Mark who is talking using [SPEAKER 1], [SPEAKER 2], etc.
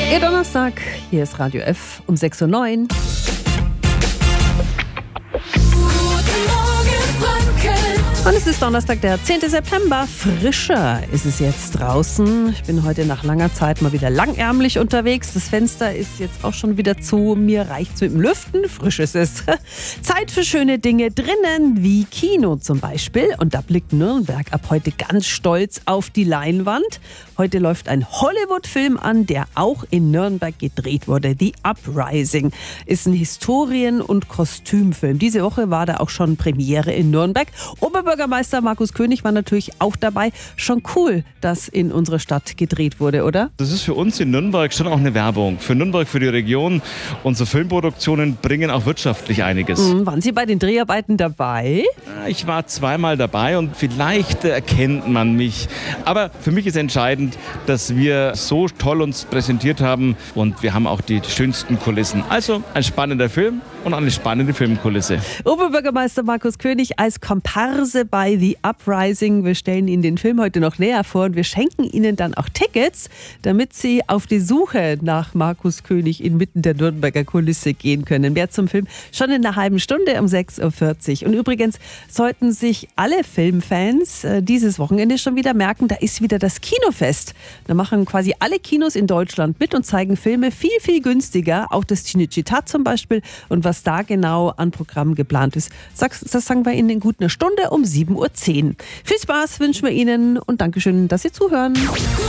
[SPEAKER 1] Ihr Donnerstag, hier ist Radio F um 6.09 Uhr. Und es ist Donnerstag, der 10. September. Frischer ist es jetzt draußen. Ich bin heute nach langer Zeit mal wieder langärmlich unterwegs. Das Fenster ist jetzt auch schon wieder zu. Mir reicht's mit dem Lüften. Frisch ist es. Zeit für schöne Dinge drinnen, wie Kino zum Beispiel. Und da blickt Nürnberg ab heute ganz stolz auf die Leinwand. Heute läuft ein Hollywood-Film an, der auch in Nürnberg gedreht wurde. The Uprising ist ein Historien- und Kostümfilm. Diese Woche war da auch schon Premiere in Nürnberg. Oberbürgermeister Markus König war natürlich auch dabei. Schon cool, dass in unserer Stadt gedreht wurde, oder?
[SPEAKER 2] Das ist für uns in Nürnberg schon auch eine Werbung. Für Nürnberg, für die Region. Unsere Filmproduktionen bringen auch wirtschaftlich einiges.
[SPEAKER 1] Waren Sie bei den Dreharbeiten dabei?
[SPEAKER 2] Ich war zweimal dabei und vielleicht erkennt man mich. Aber für mich ist entscheidend, dass wir so toll uns präsentiert haben und wir haben auch die schönsten Kulissen. Also ein spannender Film und eine spannende Filmkulisse.
[SPEAKER 1] Oberbürgermeister Markus König als Komparse bei The Uprising. Wir stellen Ihnen den Film heute noch näher vor und wir schenken Ihnen dann auch Tickets, damit Sie auf die Suche nach Markus König inmitten der Nürnberger Kulisse gehen können. Mehr zum Film schon in einer halben Stunde um 6.40 Uhr. Und übrigens sollten sich alle Filmfans dieses Wochenende schon wieder merken, da ist wieder das Kinofest. Da machen quasi alle Kinos in Deutschland mit und zeigen Filme viel, viel günstiger. Auch das Cinecittà zum Beispiel. Und was da genau an Programm geplant ist, das sagen wir Ihnen in gut einer Stunde um 7.10 Uhr. Viel Spaß wünschen wir Ihnen und Dankeschön, dass Sie zuhören.